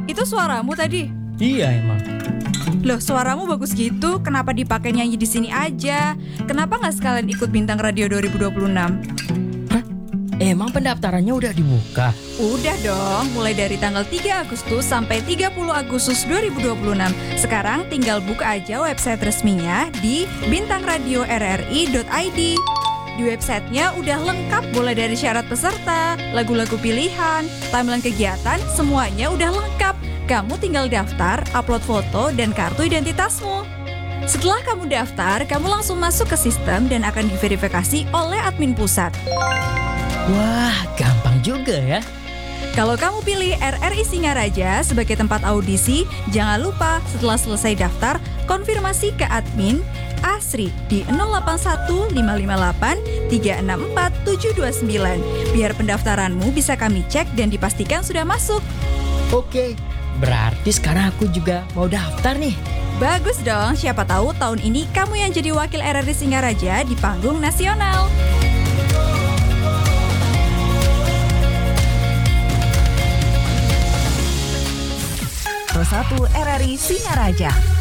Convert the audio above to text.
itu suaramu tadi? Iya emang. Loh, suaramu bagus gitu, kenapa dipakai nyanyi di sini aja? Kenapa nggak sekalian ikut Bintang Radio 2026? Hah? Emang pendaftarannya udah dibuka? Udah dong, mulai dari tanggal 3 Agustus sampai 30 Agustus 2026. Sekarang tinggal buka aja website resminya di bintangradio.rri.id. Di websitenya udah lengkap mulai dari syarat peserta, lagu-lagu pilihan, timeline kegiatan, semuanya udah lengkap. Kamu tinggal daftar, upload foto, dan kartu identitasmu. Setelah kamu daftar, kamu langsung masuk ke sistem dan akan diverifikasi oleh admin pusat. Wah, gampang juga ya. Kalau kamu pilih RRI Singaraja sebagai tempat audisi, jangan lupa setelah selesai daftar, konfirmasi ke admin Asri di 081368364729. Biar pendaftaranmu bisa kami cek dan dipastikan sudah masuk. Oke, berarti sekarang aku juga mau daftar nih. Bagus dong, siapa tahu tahun ini kamu yang jadi wakil RRI Singaraja di panggung nasional. Pro 1 RRI Singaraja.